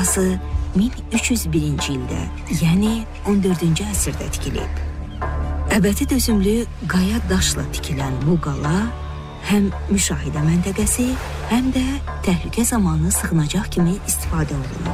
qalası 1301-ci ildə, yəni 14-cü əsrdə tikilib. Əbədi dözümlü qaya daşla tikilən bu qala həm müşahidə məntəqəsi, həm də təhlükə zamanı sığınacaq kimi istifadə olunur.